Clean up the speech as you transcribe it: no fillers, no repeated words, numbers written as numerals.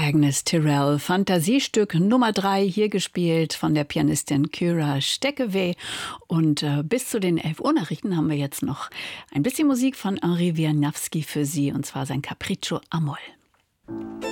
Agnes Tirrell, Fantasiestück Nummer 3, hier gespielt von der Pianistin Kyra Steckeweh. Und bis zu den 11 Uhr Nachrichten haben wir jetzt noch ein bisschen Musik von Henri Wieniawski für Sie, und zwar sein Capriccio a Moll.